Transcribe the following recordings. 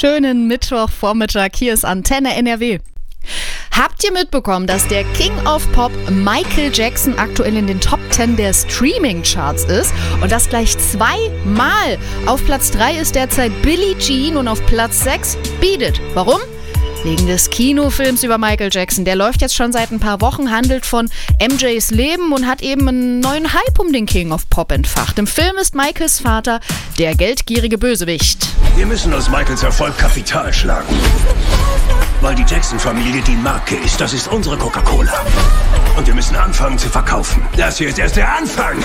Schönen Mittwochvormittag, hier ist Antenne NRW. Habt ihr mitbekommen, dass der King of Pop Michael Jackson aktuell in den Top 10 der Streaming-Charts ist? Und das gleich zweimal. Auf Platz 3 ist derzeit Billie Jean und auf Platz 6 Beat It. Warum? Wegen des Kinofilms über Michael Jackson. Der läuft jetzt schon seit ein paar Wochen, handelt von MJs Leben und hat eben einen neuen Hype um den King of Pop entfacht. Im Film ist Michaels Vater der geldgierige Bösewicht. Wir müssen aus Michaels Erfolg Kapital schlagen. Weil die Jackson-Familie die Marke ist. Das ist unsere Coca-Cola. Und wir müssen anfangen zu verkaufen. Das hier ist erst der Anfang.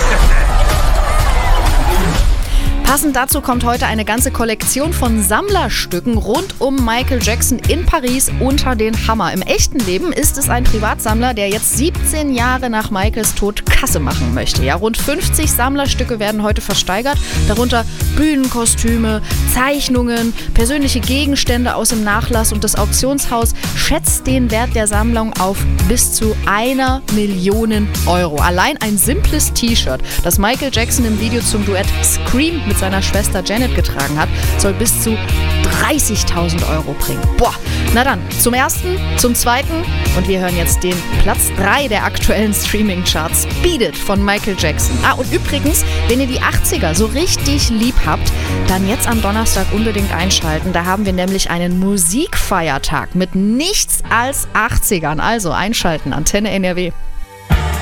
Passend dazu kommt heute eine ganze Kollektion von Sammlerstücken rund um Michael Jackson in Paris unter den Hammer. Im echten Leben ist es ein Privatsammler, der jetzt 17 Jahre nach Michaels Tod Kasse machen möchte. Ja, rund 50 Sammlerstücke werden heute versteigert, darunter Bühnenkostüme, Zeichnungen, persönliche Gegenstände aus dem Nachlass, und das Auktionshaus schätzt den Wert der Sammlung auf bis zu 1 Million Euro. Allein ein simples T-Shirt, das Michael Jackson im Video zum Duett Scream mit seiner Schwester Janet getragen hat, soll bis zu 30.000 Euro bringen. Boah, na dann, zum ersten, zum zweiten, und wir hören jetzt den Platz 3 der aktuellen Streaming-Charts, Beat It von Michael Jackson. Und übrigens, wenn ihr die 80er so richtig lieb habt, dann jetzt am Donnerstag unbedingt einschalten. Da haben wir nämlich einen Musikfeiertag mit nichts als 80ern. Also einschalten, Antenne NRW.